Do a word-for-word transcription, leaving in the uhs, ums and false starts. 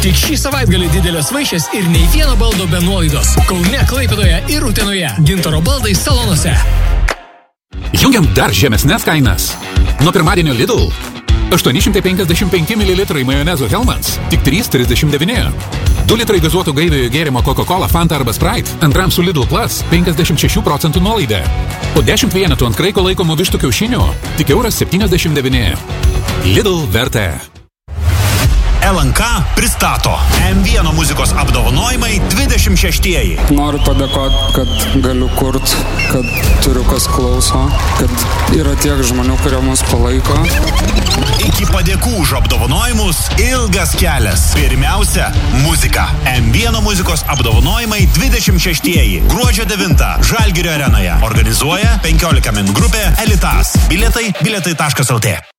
Tik šį savaitgalį didelės vaišės ir nei vieno baldo be nuolaidos. Kaune, Klaipėdoje ir Utenoje. Gintaro baldai salonuose. Jungiam dar žemesnes kainas. Nuo pirmadienio Lidl. aštuoni šimtai penkiasdešimt penki mililitrai majonezo Hellmann's. Tik trys trisdešimt devyni. du litrai gazuotų gaiviojo gėrimo Coca-Cola, Fanta arba Sprite. Antram su Lidl Plus penkiasdešimt šešių procentų nuolaida. Po dešimt vienetų ant kraiko laikomų vištų kiaušinių. Tik euras septyniasdešimt devyni. Lidl vertė. L N K pristato M vienas muzikos apdovanojimai dvidešimt šeštieji. Noriu padėkoti, kad galiu kurt, kad turiu kas klauso, kad yra tiek žmonių, kurie mus palaiko. Iki padėkų už apdovanojimus ilgas kelias. Pirmiausia, muzika. M vienas muzikos apdovanojimai dvidešimt šeštieji. Gruodžio devintą Žalgirio arenoje. Organizuoja penkiolika min grupė Elitas. Bilietai bilietai taškas lt.